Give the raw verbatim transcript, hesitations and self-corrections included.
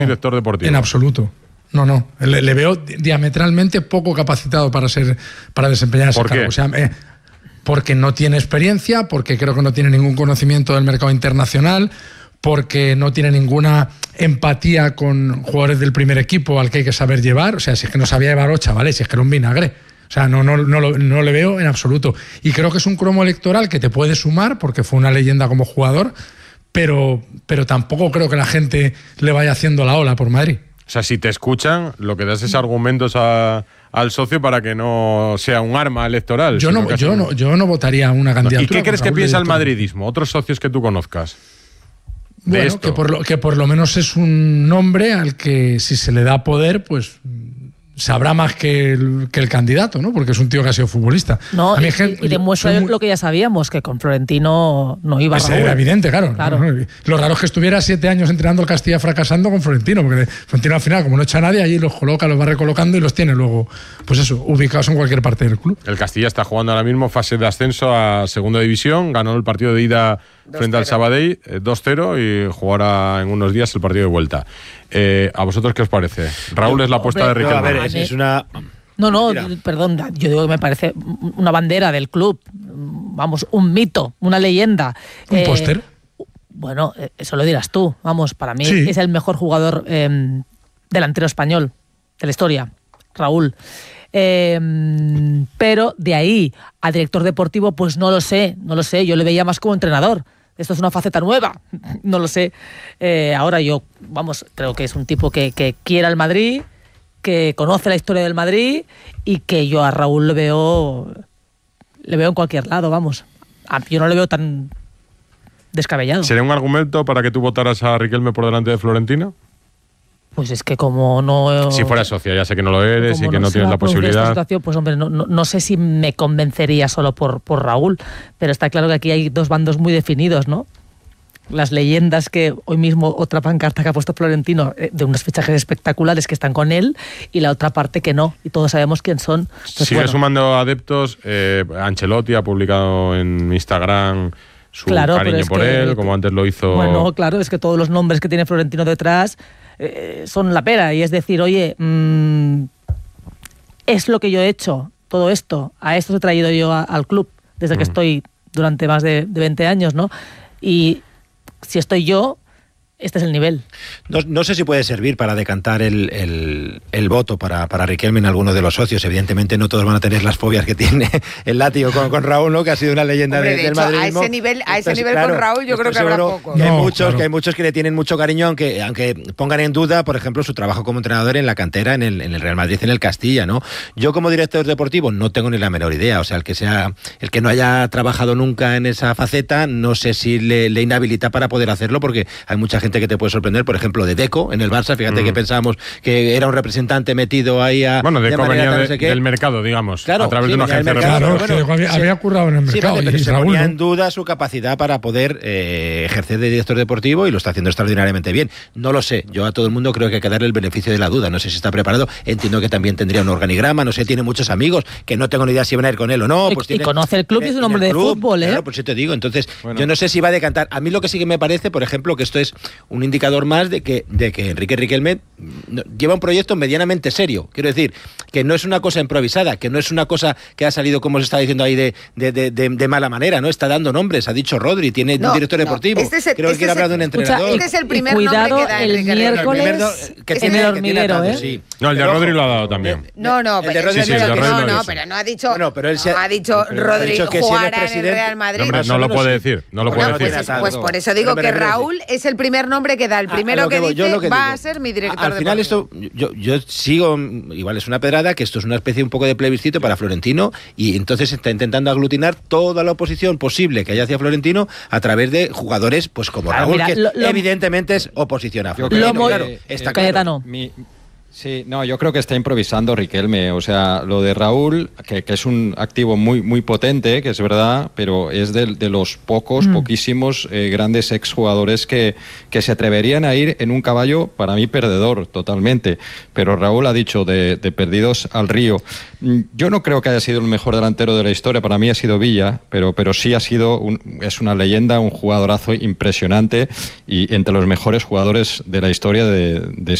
director deportivo. En absoluto. No, no. Le, le veo diametralmente poco capacitado para ser, para desempeñar ese ¿Por cargo. qué? O sea, eh, porque no tiene experiencia, porque creo que no tiene ningún conocimiento del mercado internacional, porque no tiene ninguna empatía con jugadores del primer equipo al que hay que saber llevar. O sea, si es que no sabía llevar ocho, ¿vale? Si es que era un vinagre. O sea, no, no, no, lo, no le veo en absoluto. Y creo que es un cromo electoral que te puede sumar, porque fue una leyenda como jugador, pero, pero tampoco creo que la gente le vaya haciendo la ola por Madrid. O sea, si te escuchan, lo que das es argumentos a, al socio para que no sea un arma electoral. Yo no, yo no, yo no votaría una candidatura. ¿Y qué crees que Raúl piensa el director. madridismo? Otros socios que tú conozcas. De Bueno, esto. que por, lo, que por lo menos es un nombre al que si se le da poder, pues sabrá más que el, que el candidato, ¿no? Porque es un tío que ha sido futbolista. No, a mí y, es que, y demuestra muy, lo que ya sabíamos, que con Florentino no iba a Raúl. Era evidente, claro. Claro. Lo raro es que estuviera siete años entrenando el Castilla fracasando con Florentino, porque Florentino al final, como no echa a nadie, allí los coloca, los va recolocando y los tiene luego, pues eso, ubicados en cualquier parte del club. El Castilla está jugando ahora mismo fase de ascenso a segunda división, ganó el partido de ida frente al Sabadell eh, dos cero y jugará en unos días el partido de vuelta. Eh, ¿A vosotros qué os parece? Raúl, es la apuesta de Riquelme. No, a ver, es, es una... No, no, Mira. perdón, yo digo que me parece una bandera del club, vamos, un mito, una leyenda. ¿Un Eh, póster? Bueno, eso lo dirás tú, vamos, para mí Sí. es el mejor jugador eh, delantero español de la historia, Raúl. Eh, pero de ahí a director deportivo, pues no lo sé, no lo sé, yo le veía más como entrenador. Esto es una faceta nueva, no lo sé. Eh, ahora yo, vamos, creo que es un tipo que, que quiere al Madrid, que conoce la historia del Madrid y que yo a Raúl le veo, le veo en cualquier lado, vamos. A- Yo no le veo tan descabellado. ¿Sería un argumento para que tú votaras a Riquelme por delante de Florentino? Pues es que como no... Si fuera socia, ya sé que no lo eres como y que no, se tienes va la a producir esta posibilidad. situación, pues hombre, no, no, no sé si me convencería solo por, por Raúl, pero está claro que aquí hay dos bandos muy definidos, ¿no? Las leyendas que hoy mismo, otra pancarta que ha puesto Florentino, eh, de unos fichajes espectaculares que están con él, y la otra parte que no, y todos sabemos quién son. Pues Sigue bueno, sumando adeptos. Eh, Ancelotti ha publicado en Instagram su Claro, pero cariño es por que- él, como antes lo hizo. Bueno, claro, es que todos los nombres que tiene Florentino detrás eh, son la pera, y es decir, oye, mmm, es lo que yo he hecho, todo esto, a esto he traído yo a- al club, desde que Mm. estoy durante más de, de veinte años, ¿no? Y si estoy yo, este es el nivel. No, no sé si puede servir para decantar el, el, el voto para, para Riquelme en alguno de los socios. Evidentemente no todos van a tener las fobias que tiene el látigo con, con Raúl, ¿no? Que ha sido una leyenda Hombre, de, de del hecho, a madridismo. ese nivel, a ese Entonces, nivel claro, con Raúl yo creo estoy que habrá seguro pocos. Que hay, No, muchos, claro. que hay muchos que le tienen mucho cariño, aunque, aunque pongan en duda, por ejemplo, su trabajo como entrenador en la cantera, en el, en el Real Madrid, en el Castilla, ¿no? Yo como director deportivo no tengo ni la menor idea. O sea, el que sea, el que no haya trabajado nunca en esa faceta, no sé si le, le inhabilita para poder hacerlo, porque hay mucha gente que te puede sorprender, por ejemplo, de Deco en el Barça, fíjate Mm. que pensábamos que era un representante metido ahí a... Bueno, de manera venía tal, de- no sé qué. del mercado, digamos, Claro, a través sí, de una venía del agencia de mercado, Claro, reclutamiento. pero que bueno, había, sí. había currado en el Sí, mercado. vale, pero y se Raúl, ponía ¿no? en duda su capacidad para poder eh, ejercer de director deportivo y lo está haciendo extraordinariamente bien. No lo sé, yo a todo el mundo creo que hay que darle el beneficio de la duda. No sé si está preparado, entiendo que también tendría un organigrama, no sé, tiene muchos amigos que no tengo ni idea si van a ir con él o no. Y- Pues y tiene- conoce el club y es un tiene hombre el de club, fútbol, ¿eh? Claro, pues sí te digo. Entonces, Bueno. yo no sé si va a decantar. A mí lo que sí que me parece, por ejemplo, que esto es un indicador más de que, de que Enrique Riquelme no- lleva un proyecto medianamente serio. Quiero decir, que no es una cosa improvisada, que no es una cosa que ha salido, como se está diciendo ahí, de, de, de, de- de mala manera, ¿no? Está dando nombres, ha dicho Rodri, tiene No, un director no, deportivo. este es el- Creo que este quiere es hablar de un el- Escucha, entrenador. Este es el y primer cuidado, nombre que da el Enrique Riquelme. miércoles El primer no- que en tiene- el que hormiguero, tiene ¿eh? datos, sí. No, el de Pero Rodri ojo, lo ha dado también. No, no, El de pero, Rodri Sí, sí, el de no, Rodri no, lo no, dice. pero no ha dicho, Bueno, pero él se- no ha dicho pero ha Rodri dicho que si él es jugará en el presidente- Real Madrid. Hombre, Más no o lo menos puede sí. decir, no lo Bueno, puede no pues, decir. tiene pues tanto. por eso digo Pero me que refiero- Raúl es el primer nombre que da. El A- a primero lo que, voy, dice yo lo que va digo. a ser mi director Al final deportivo. esto, yo, yo sigo, igual es una pedrada, que esto es una especie un poco de plebiscito para Florentino y entonces está intentando aglutinar toda la oposición posible que haya hacia Florentino a través de jugadores pues como Claro, Raúl, mira, que lo- lo- evidentemente es oposición a Yo Florentino. creo claro, que, está eh, claro. Cayetano. Mi, Sí, no, yo creo que está improvisando Riquelme. O sea, lo de Raúl, que, que es un activo muy, muy potente, que es verdad, pero es de, de los pocos, mm. poquísimos eh, grandes exjugadores que, que se atreverían a ir en un caballo, para mí, perdedor, totalmente. Pero Raúl ha dicho de, de perdidos al río. Yo no creo que haya sido el mejor delantero de la historia, para mí ha sido Villa, pero, pero sí ha sido, un, es una leyenda, un jugadorazo impresionante y entre los mejores jugadores de la historia de, de